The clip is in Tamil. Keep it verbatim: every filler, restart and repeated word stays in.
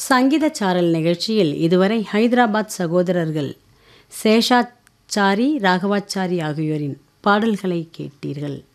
சங்கீத சாரல் நிகழ்ச்சியில் இதுவரை ஹைதராபாத் சகோதரர்கள் சேஷாச்சாரி ராகவாச்சாரி ஆகியோரின் பாடல்களை கேட்டீர்கள்.